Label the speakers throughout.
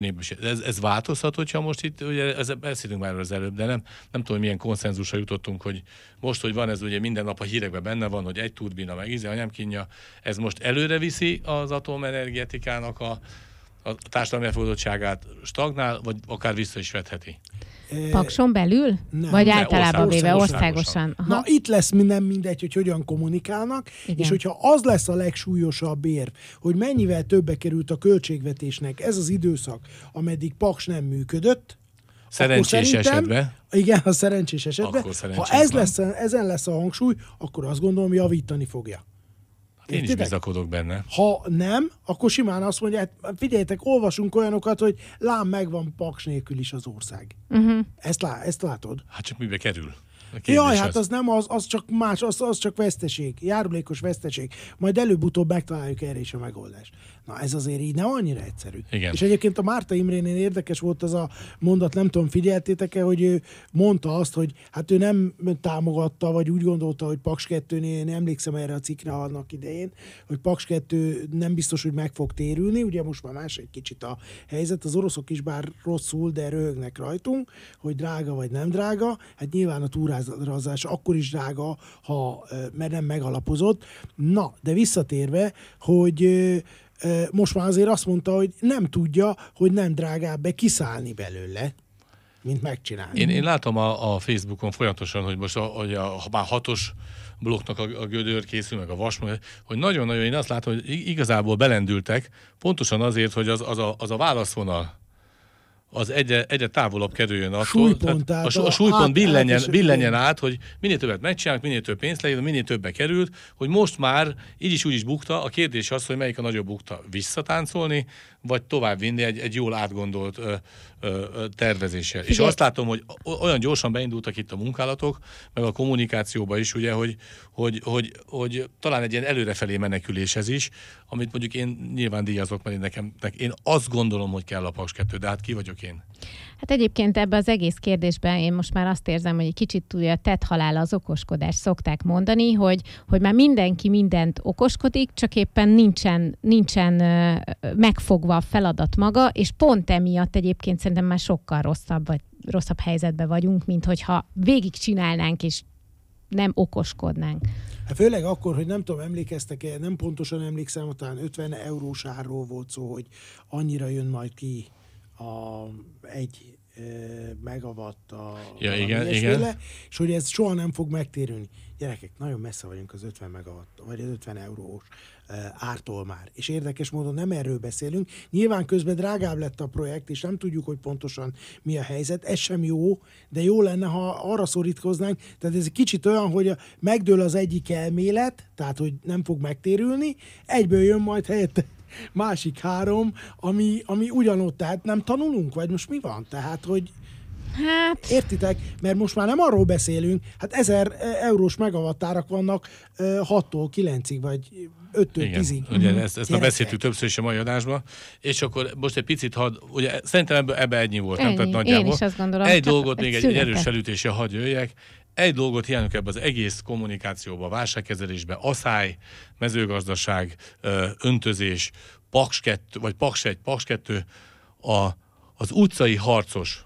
Speaker 1: Ez változhat, hogyha most itt, ugye beszélünk már az előbb, de nem tudom, milyen konszenzusra jutottunk, hogy most, hogy van ez ugye minden nap a hírekben benne van, hogy egy turbina, meg anyámkínja, ez most előre viszi az atomenergetikának a társadalmi elfogadottságát, stagnál, vagy akár vissza is vetheti?
Speaker 2: Pakson belül?
Speaker 3: Nem.
Speaker 2: Vagy általában véve országosan?
Speaker 3: Na, itt lesz nem mindegy, hogy hogyan kommunikálnak, igen. És hogyha az lesz a legsúlyosabb érv, hogy mennyivel többe került a költségvetésnek ez az időszak, ameddig Paks nem működött,
Speaker 1: szerencsés esetben.
Speaker 3: Igen, a szerencsés esetben. Ha ezen lesz a hangsúly, akkor azt gondolom, javítani fogja.
Speaker 1: Én is bizakodok benne.
Speaker 3: Ha nem, akkor simán azt mondja, hát figyeljetek, olvasunk olyanokat, hogy lám megvan Paks nélkül is az ország. Ezt látod?
Speaker 1: Hát csak mibe kerül?
Speaker 3: Jaj, hát az nem, az csak más, az csak veszteség, járulékos veszteség. Majd előbb-utóbb megtaláljuk erre is a megoldást. Na ez azért így nem annyira egyszerű.
Speaker 1: Igen.
Speaker 3: És egyébként a Márta Imrénél érdekes volt az a mondat, nem tudom, figyeltétek-e, hogy ő mondta azt, hogy hát ő nem támogatta, vagy úgy gondolta, hogy Paks 2-nél, én emlékszem erre a cikkre annak idején, hogy Paks 2 nem biztos, hogy meg fog térülni, ugye most már más egy kicsit a helyzet, az oroszok is bár rosszul, de röhögnek rajtunk, hogy drága vagy nem drága, hát nyilván a túrázás akkor is drága, mert nem megalapozott. Na, de visszatérve, hogy most már azért azt mondta, hogy nem tudja, hogy nem drágább kiszállni belőle, mint megcsinálni.
Speaker 1: Én látom a Facebookon folyamatosan, hogy most ha már 6-os blokknak a gödör készül, meg a vas, hogy nagyon-nagyon én azt látom, hogy igazából belendültek, pontosan azért, hogy az a válaszvonal az egyre távolabb kerüljön attól. A súlypont billenjen át, hogy minél többet megcsinálnak, minél több pénzt legyen, minél többe került, hogy most már így is úgy is bukta. A kérdés az, hogy melyik a nagyobb bukta, visszatáncolni, vagy továbbvinni egy jól átgondolt tervezéssel. És azt látom, hogy olyan gyorsan beindultak itt a munkálatok, meg a kommunikációba is, ugye, hogy talán egy ilyen előrefelé menekülés ez is, amit mondjuk én nyilván díjazok, mert én azt gondolom, hogy kell a Paks 2, de hát ki vagyok én?
Speaker 2: Hát egyébként ebben az egész kérdésben én most már azt érzem, hogy egy kicsit túlja tett halála az okoskodás. Szokták mondani, hogy már mindenki mindent okoskodik, csak éppen nincsen megfogva a feladat maga, és pont emiatt egyébként szerintem már sokkal rosszabb helyzetben vagyunk, mint hogyha végigcsinálnánk és nem okoskodnánk.
Speaker 3: Hát főleg akkor, hogy nem tudom, emlékeztek-e, nem pontosan emlékszem, talán 50 eurós árról volt szó, hogy annyira jön majd ki egy megawatt
Speaker 1: igen.
Speaker 3: És hogy ez soha nem fog megtérülni. Gyerekek, nagyon messze vagyunk az 50 megawatt, vagy az 50 eurós ártól már. És érdekes módon nem erről beszélünk. Nyilván közben drágább lett a projekt, és nem tudjuk, hogy pontosan mi a helyzet. Ez sem jó, de jó lenne, ha arra szorítkoznánk. Tehát ez egy kicsit olyan, hogy megdől az egyik elmélet, tehát hogy nem fog megtérülni, egyből jön majd helyette másik 3, ami ugyanott, tehát nem tanulunk, vagy most mi van? Tehát, hogy
Speaker 2: hát
Speaker 3: értitek? Mert most már nem arról beszélünk, hát 1000 eurós megawattárak vannak 6-tól 9-ig, vagy 5-től 10-ig.
Speaker 1: Ugye ezt már beszéltük többször is a mai adásban, és akkor most egy picit ugye szerintem ebbe ennyi volt, nem? Tehát nagyjából.
Speaker 2: Én is azt gondolom.
Speaker 1: Egy dolgot még egy erős felütésre hadd jöjjek. Egy dolgot hiányunk ebbe az egész kommunikációba, válságkezelésbe, asszály, mezőgazdaság, öntözés, Paks 2, vagy Paks 1, Paks 2, az utcai harcos.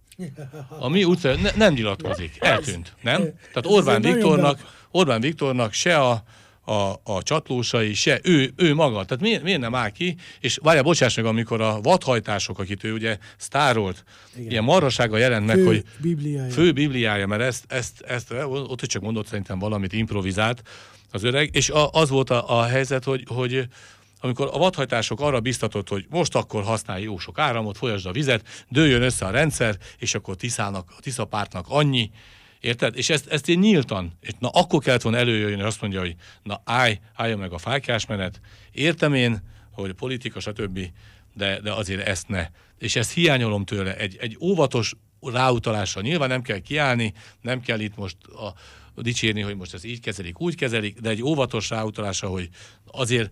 Speaker 1: A mi utca nem nyilatkozik, eltűnt, nem? Tehát Orbán Viktornak se a csatlósai, se ő maga. Tehát miért nem áll ki? És várjál, bocsáss meg, amikor a vadhajtások, akit ő ugye sztárolt, igen, ilyen marhasága jelent meg, hogy fő bibliája, mert ezt ott csak mondott szerintem valamit, improvizált az öreg, és az volt a helyzet, hogy amikor a vadhajtások arra biztatott, hogy most akkor használj jó sok áramot, folyasd a vizet, dőljön össze a rendszer, és akkor a Tisza pártnak annyi, érted? És ezt én nyíltan, és na akkor kellett volna előjöjjön, és azt mondja, hogy na álljon meg a fáklyásmenet, értem én, hogy politika, stb., de azért ezt ne. És ezt hiányolom tőle, egy óvatos ráutalásra. Nyilván nem kell kiállni, nem kell itt most dicsérni, hogy most ezt így kezelik, úgy kezelik, de egy óvatos ráutalásra, hogy azért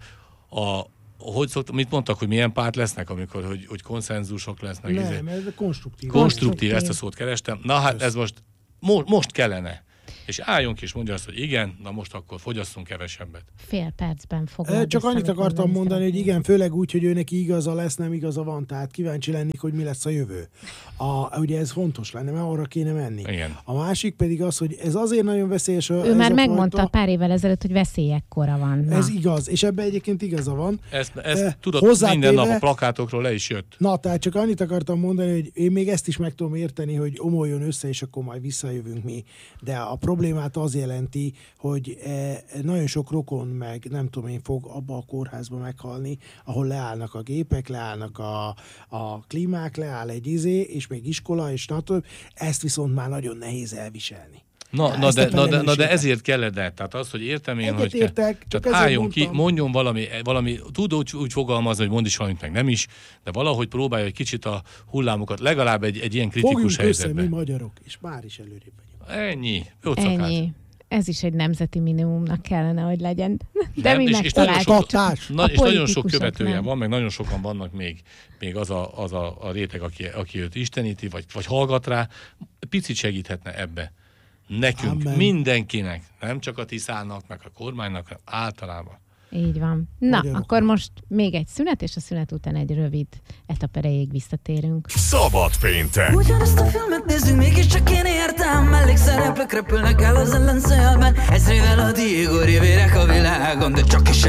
Speaker 1: mit mondtak, hogy milyen párt lesznek, amikor, hogy konszenzusok lesznek?
Speaker 3: Nem, ez konstruktív.
Speaker 1: Konstruktív, ezt a szót kerestem. Na hát ez most kellene. és álljon ki és mondja azt, hogy igen, na most akkor fogyasszunk kevesebbet.
Speaker 2: Fél percben foglald.
Speaker 3: Csak annyit akartam mondani, hogy igen, főleg úgy, hogy ő neki igaza lesz, nem igaza van, tehát kíváncsi lennék, hogy mi lesz a jövő. Ugye ez fontos lenne, mert arra kéne menni.
Speaker 1: Igen.
Speaker 3: A másik pedig az, hogy ez azért nagyon veszélyes.
Speaker 2: Ő már megmondta pár évvel ezelőtt, hogy veszélyekkora van. Na.
Speaker 3: Ez igaz, és ebben egyébként igaza van.
Speaker 1: Ezt tudod, minden nap a plakátokról le is jött.
Speaker 3: Na, tehát csak annyit akartam mondani, hogy én még ezt is meg tudom érteni, hogy omoljon össze, és akkor majd visszajövünk mi. De a problémát az jelenti, hogy nagyon sok rokon meg, nem tudom én, fog abba a kórházba meghalni, ahol leállnak a gépek, leállnak a klímák, leáll egy és még iskola, és ezt viszont már nagyon nehéz elviselni.
Speaker 1: De ezért kellene, tehát az, hogy értem én, hogy
Speaker 3: csak
Speaker 1: álljon ki, mondjon valami tud úgy fogalmazni, hogy mond is valamit, meg nem is, de valahogy próbálja egy kicsit a hullámokat, legalább egy ilyen kritikus helyzetben.
Speaker 3: Fogjunk össze, mi magyarok, és már is előrébb vagyunk.
Speaker 1: Ennyi.
Speaker 2: Ez is egy nemzeti minimumnak kellene, hogy legyen. De
Speaker 1: nem,
Speaker 2: mi megtaláltuk.
Speaker 1: És nagyon sok követője van, meg nagyon sokan vannak még az a réteg, aki őt isteníti, vagy hallgat rá, picit segíthetne ebbe. Nekünk, Amen. Mindenkinek, nem csak a Tiszának, meg a kormánynak, általában.
Speaker 2: Így van. Na, akkor most még egy szünet, és a szünet után egy rövid etap erejéig visszatérünk.
Speaker 4: Szabad péntek!
Speaker 5: Ugyanazt a filmet nézzük, mégiscsak én értem. Mellékszereplők repülnek el az ellenszélben. Ezrével a Diego Rivérek a világon, de csak is